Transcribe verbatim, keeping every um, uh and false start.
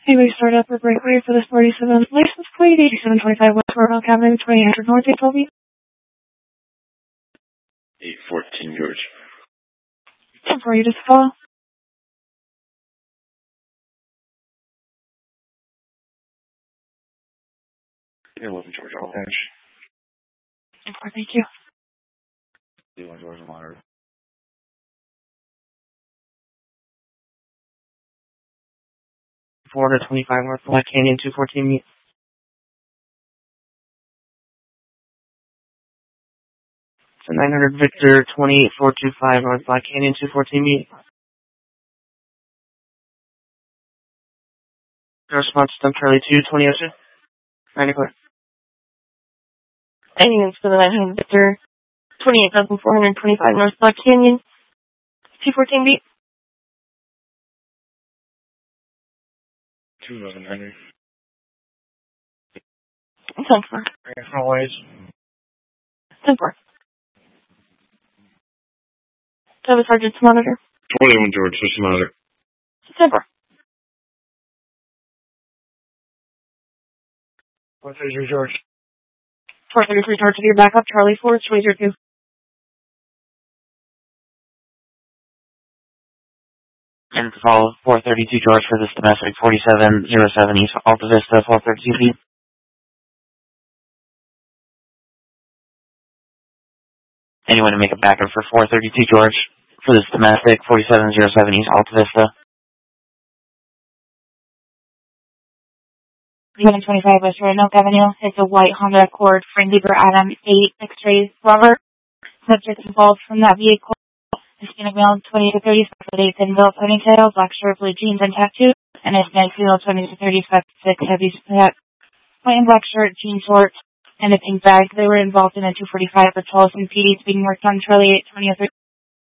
Anyway, start up or breakaway for this forty-seven license plate, eighty-seven twenty-five West Royal Avenue, twenty hundred North, eight twelve. eight fourteen George. And for you to follow. eleven George, all hash. Thank you. eleven George, monitor. four twenty-five North Black Canyon, two fourteen meet. So nine hundred Victor, twenty-eight four two five North Black Canyon, two fourteen meet. Response to Charlie two, twenty oh two. ninety clear. Any units for the nine hundred Victor, twenty-eight thousand four hundred twenty-five North Black Canyon, two fourteen beat. two eleven Henry. ten four. Always. ten four. Service Sergeant's monitor. twenty-one George, switch the monitor. ten four. four thirty-three George. four thirty-three George to your backup, Charlie four, three zero two. And to follow four thirty-two George for this domestic forty-seven oh seven East Alta Vista, twelve thirty-two feet. Anyone to make a backup for four thirty-two George for this domestic forty-seven oh seven East Alta Vista. one twenty-five West Roanoke Avenue. It's a white Honda Accord, Frank Lieber Adam eight X-ray Robert. Subject involved from that vehicle. Hispanic male, twenty to thirty, dates in male ponytail, black shirt, blue jeans, and tattoo. And Hispanic female, twenty to thirty-six, heavy hat, white and black shirt, jean shorts, and a pink bag. They were involved in a two forty-five for Charleston P D being worked on Charlie eight twenty oh three.